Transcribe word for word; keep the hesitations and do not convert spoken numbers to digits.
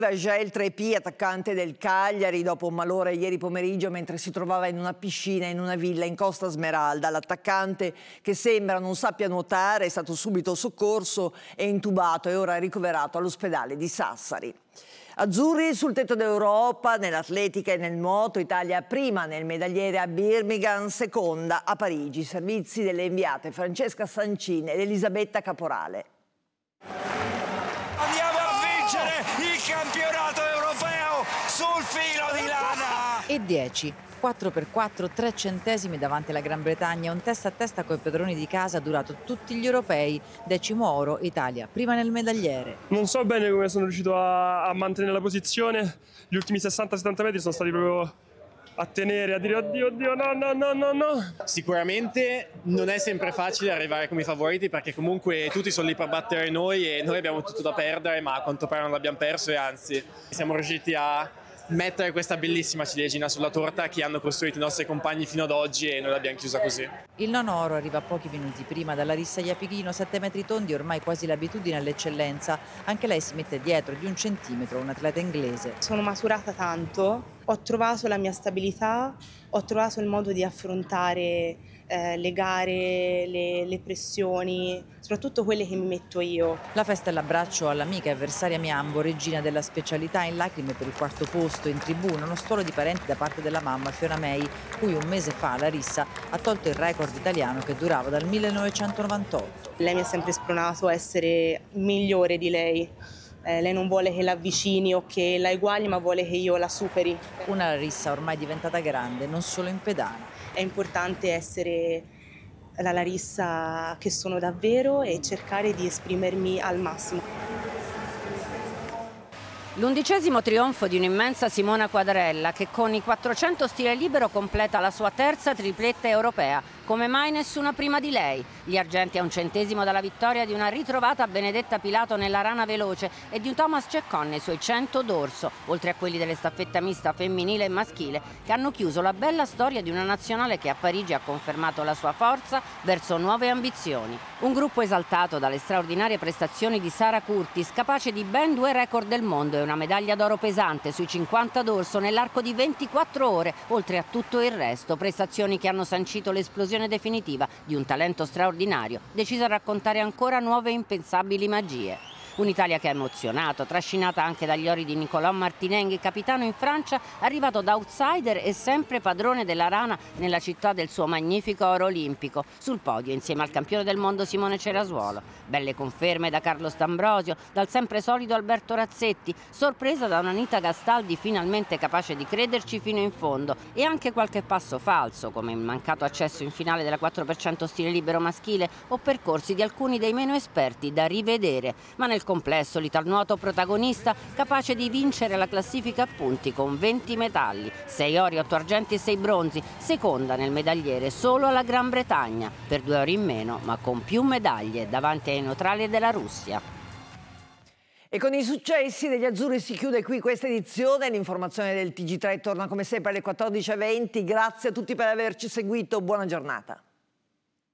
Vagel Trepi, attaccante del Cagliari, dopo un malore ieri pomeriggio mentre si trovava in una piscina in una villa in Costa Smeralda. L'attaccante, che sembra non sappia nuotare, è stato subito soccorso e intubato e ora è ricoverato all'ospedale di Sassari. Azzurri sul tetto d'Europa, nell'atletica e nel nuoto, Italia prima nel medagliere a Birmingham, seconda a Parigi. Servizi delle inviate Francesca Sancin ed Elisabetta Caporale. Andiamo a vincere il campionato europeo sul filo di lana! E dieci. quattro per quattro, tre centesimi davanti alla Gran Bretagna, un testa a testa coi padroni di casa durato tutti gli europei, decimo oro, Italia prima nel medagliere. Non so bene come sono riuscito a, a mantenere la posizione, gli ultimi sessanta settanta metri sono stati proprio a tenere, a dire oddio, oddio, no, no, no, no, no. Sicuramente non è sempre facile arrivare come i favoriti perché comunque tutti sono lì per battere noi e noi abbiamo tutto da perdere, ma a quanto pare non l'abbiamo perso e anzi siamo riusciti a mettere questa bellissima ciliegina sulla torta che hanno costruito i nostri compagni fino ad oggi e noi l'abbiamo chiusa così. Il nono oro arriva pochi minuti prima dalla Larissa Iapichino, sette metri tondi, ormai quasi l'abitudine all'eccellenza. Anche lei si mette dietro di un centimetro, un atleta inglese. Sono maturata tanto, ho trovato la mia stabilità, ho trovato il modo di affrontare eh, le gare, le, le pressioni, soprattutto quelle che mi metto io. La festa e l'abbraccio all'amica e avversaria Miambo, regina della specialità, in lacrime per il quarto posto in tribuna, uno stuolo di parenti da parte della mamma Fiona May, cui un mese fa Larissa ha tolto il record italiano che durava dal millenovecentonovantotto. Lei mi ha sempre spronato a essere migliore di lei. Eh, lei non vuole che la avvicini o che la eguagli, ma vuole che io la superi. Una Larissa ormai diventata grande, non solo in pedana. È importante essere la Larissa che sono davvero e cercare di esprimermi al massimo. L'undicesimo trionfo di un'immensa Simona Quadarella che con i quattrocento stile libero completa la sua terza tripletta europea. Come mai nessuna prima di lei? Gli argenti a un centesimo dalla vittoria di una ritrovata Benedetta Pilato nella rana veloce e di un Thomas Ceccon nei suoi cento d'orso, oltre a quelli delle staffetta mista femminile e maschile, che hanno chiuso la bella storia di una nazionale che a Parigi ha confermato la sua forza verso nuove ambizioni. Un gruppo esaltato dalle straordinarie prestazioni di Sara Curtis, capace di ben due record del mondo e una medaglia d'oro pesante sui cinquanta d'orso nell'arco di ventiquattro ore, oltre a tutto il resto, prestazioni che hanno sancito l'esplosione definitiva di un talento straordinario, deciso a raccontare ancora nuove e impensabili magie. Un'Italia che ha emozionato, trascinata anche dagli ori di Nicolò Martinenghi, capitano in Francia, arrivato da outsider e sempre padrone della rana nella città del suo magnifico oro olimpico, sul podio insieme al campione del mondo Simone Cerasuolo. Belle conferme da Carlos D'Ambrosio, dal sempre solido Alberto Razzetti, sorpresa da un'Anita Gastaldi finalmente capace di crederci fino in fondo, e anche qualche passo falso, come il mancato accesso in finale della quattro per cento stile libero maschile o percorsi di alcuni dei meno esperti da rivedere, ma nel complesso l'italnuoto protagonista capace di vincere la classifica a punti con venti metalli, sei ori, otto argenti e sei bronzi, seconda nel medagliere solo alla Gran Bretagna, per due ori in meno ma con più medaglie davanti ai neutrali della Russia. E con i successi degli azzurri si chiude qui questa edizione. L'informazione del T G tre torna come sempre alle quattordici e venti. Grazie a tutti per averci seguito, buona giornata.